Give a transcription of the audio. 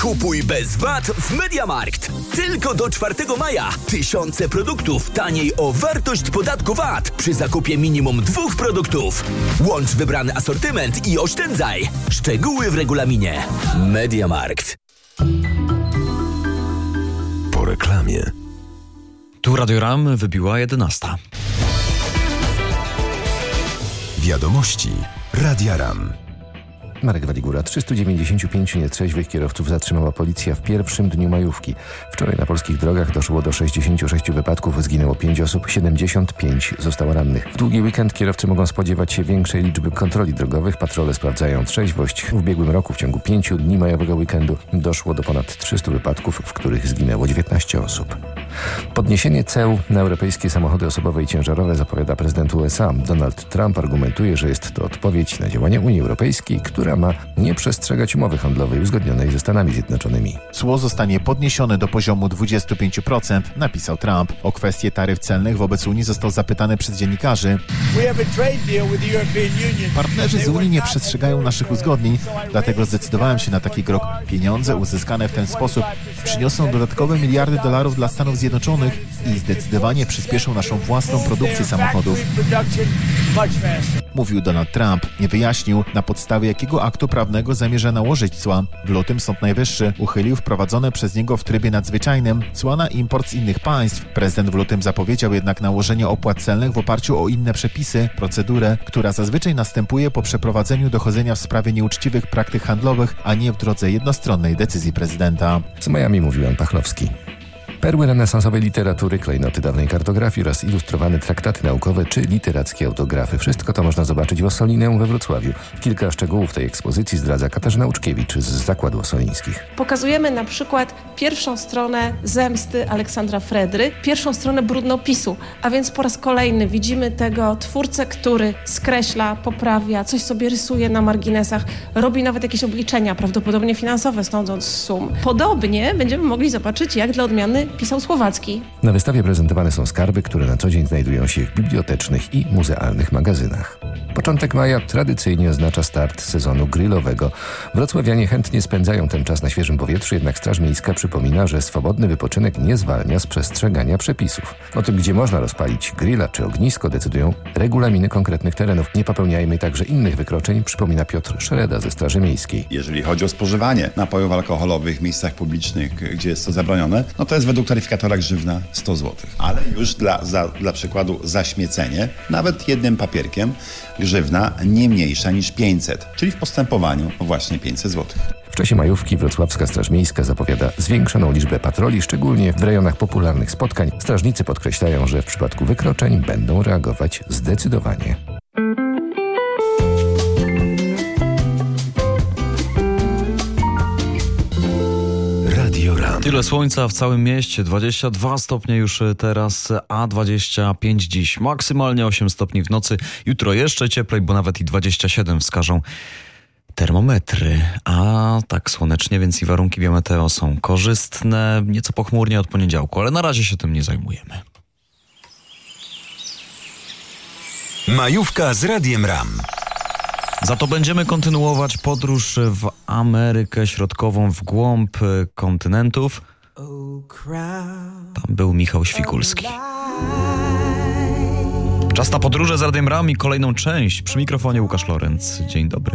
Kupuj bez VAT w MediaMarkt. Tylko do 4 maja. Tysiące produktów taniej o wartość podatku VAT przy zakupie minimum 2 produktów. Łącz wybrany asortyment i oszczędzaj. Szczegóły w regulaminie. MediaMarkt. Po reklamie. Tu Radio RAM, wybiła 11. Wiadomości Radia RAM. Marek Waligura. 395 nietrzeźwych kierowców zatrzymała policja w pierwszym dniu majówki. Wczoraj na polskich drogach doszło do 66 wypadków, zginęło 5 osób, 75 zostało rannych. W długi weekend kierowcy mogą spodziewać się większej liczby kontroli drogowych. Patrole sprawdzają trzeźwość. W ubiegłym roku w ciągu 5 dni majowego weekendu doszło do ponad 300 wypadków, w których zginęło 19 osób. Podniesienie ceł na europejskie samochody osobowe i ciężarowe zapowiada prezydent USA. Donald Trump argumentuje, że jest to odpowiedź na działania Unii Europejskiej, która ma nie przestrzegać umowy handlowej uzgodnionej ze Stanami Zjednoczonymi. Cło zostanie podniesione do poziomu 25%, napisał Trump. O kwestie taryf celnych wobec Unii został zapytany przez dziennikarzy. Partnerzy z Unii nie przestrzegają naszych uzgodnień, dlatego zdecydowałem się na taki krok. Pieniądze uzyskane w ten sposób przyniosą dodatkowe miliardy dolarów dla Stanów Zjednoczonych i zdecydowanie przyspieszą naszą własną produkcję samochodów. Mówił Donald Trump. Nie wyjaśnił, na podstawie jakiego aktu prawnego zamierza nałożyć cła. W lutym Sąd Najwyższy uchylił wprowadzone przez niego w trybie nadzwyczajnym cła na import z innych państw. Prezydent w lutym zapowiedział jednak nałożenie opłat celnych w oparciu o inne przepisy, procedurę, która zazwyczaj następuje po przeprowadzeniu dochodzenia w sprawie nieuczciwych praktyk handlowych, a nie w drodze jednostronnej decyzji prezydenta. Z Miami mówił Jan Pachlowski. Perły renesansowej literatury, klejnoty dawnej kartografii oraz ilustrowane traktaty naukowe czy literackie autografy. Wszystko to można zobaczyć w Ossolineum we Wrocławiu. Kilka szczegółów tej ekspozycji zdradza Katarzyna Uczkiewicz z Zakładu Ossolińskich. Pokazujemy na przykład pierwszą stronę Zemsty Aleksandra Fredry, pierwszą stronę brudnopisu, a więc po raz kolejny widzimy tego twórcę, który skreśla, poprawia, coś sobie rysuje na marginesach, robi nawet jakieś obliczenia, prawdopodobnie finansowe, sądząc z sum. Podobnie będziemy mogli zobaczyć, jak dla odmiany pisał Słowacki. Na wystawie prezentowane są skarby, które na co dzień znajdują się w bibliotecznych i muzealnych magazynach. Początek maja tradycyjnie oznacza start sezonu grillowego. Wrocławianie chętnie spędzają ten czas na świeżym powietrzu, jednak Straż Miejska przypomina, że swobodny wypoczynek nie zwalnia z przestrzegania przepisów. O tym, gdzie można rozpalić grilla czy ognisko, decydują regulaminy konkretnych terenów. Nie popełniajmy także innych wykroczeń, przypomina Piotr Szreda ze Straży Miejskiej. Jeżeli chodzi o spożywanie napojów alkoholowych w miejscach publicznych, gdzie jest to zabronione, no to jest według taryfikatora grzywna 100 zł. Ale już dla przykładu zaśmiecenie, nawet jednym papierkiem, grzywna nie mniejsza niż 500, czyli w postępowaniu właśnie 500 zł. W czasie majówki Wrocławska Straż Miejska zapowiada zwiększoną liczbę patroli, szczególnie w rejonach popularnych spotkań. Strażnicy podkreślają, że w przypadku wykroczeń będą reagować zdecydowanie. Tyle słońca w całym mieście, 22 stopnie już teraz, a 25 dziś. Maksymalnie 8 stopni w nocy. Jutro jeszcze cieplej, bo nawet i 27 wskażą termometry. A tak słonecznie, więc i warunki biometeo są korzystne. Nieco pochmurnie od poniedziałku, ale na razie się tym nie zajmujemy. Majówka z Radiem RAM. Za to będziemy kontynuować podróż w Amerykę Środkową, w głąb kontynentów. Tam był Michał Świkulski. Czas na podróże z Radiem RAM i kolejną część. Przy mikrofonie Łukasz Lorenz. Dzień dobry.